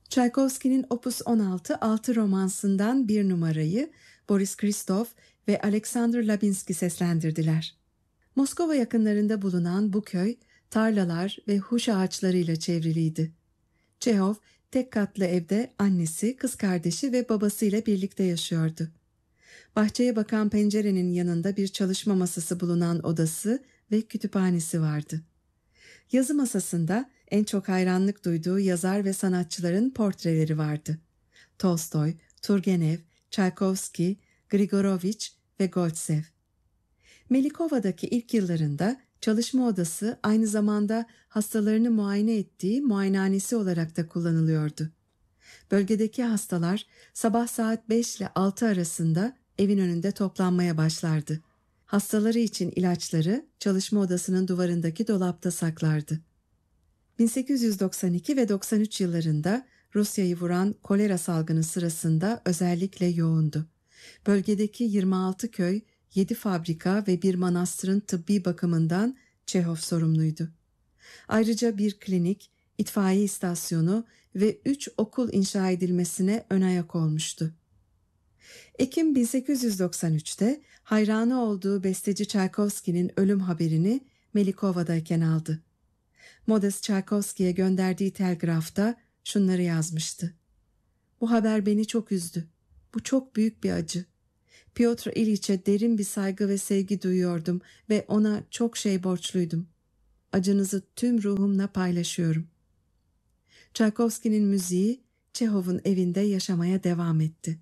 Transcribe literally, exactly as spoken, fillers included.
Çaykovski'nin Opus on altı altı romansından bir numarayı Boris Christoph ve Alexander Labinski seslendirdiler. Moskova yakınlarında bulunan bu köy tarlalar ve huş ağaçlarıyla çevriliydi. Çehov tek katlı evde annesi, kız kardeşi ve babasıyla birlikte yaşıyordu. Bahçeye bakan pencerenin yanında bir çalışma masası bulunan odası ve kütüphanesi vardı. Yazı masasında en çok hayranlık duyduğu yazar ve sanatçıların portreleri vardı. Tolstoy, Turgenev, Çaykovski, Grigorovich ve Goltsev. Melikova'daki ilk yıllarında çalışma odası aynı zamanda hastalarını muayene ettiği muayenehanesi olarak da kullanılıyordu. Bölgedeki hastalar sabah saat beş ile altı arasında evin önünde toplanmaya başlardı. Hastaları için ilaçları çalışma odasının duvarındaki dolapta saklardı. bin sekiz yüz doksan iki ve doksan üç yıllarında Rusya'yı vuran kolera salgını sırasında özellikle yoğundu. Bölgedeki yirmi altı köy, yedi fabrika ve bir manastırın tıbbi bakımından Çehov sorumluydu. Ayrıca bir klinik, itfaiye istasyonu ve üç okul inşa edilmesine ön ayak olmuştu. Ekim bin sekiz yüz doksan üçte hayranı olduğu besteci Çaykovski'nin ölüm haberini Melikova'dayken aldı. Modest Çaykovski'ye gönderdiği telgrafta şunları yazmıştı. Bu haber beni çok üzdü. Bu çok büyük bir acı. Piotr İliç'e derin bir saygı ve sevgi duyuyordum ve ona çok şey borçluydum. Acınızı tüm ruhumla paylaşıyorum. Çaykovski'nin müziği Çehov'un evinde yaşamaya devam etti.